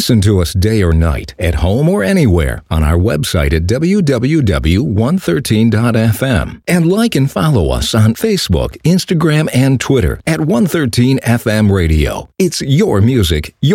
Listen to us day or night, at home or anywhere, on our website at www.113.fm. And like and follow us on Facebook, Instagram, and Twitter at 113 FM Radio. It's your music, your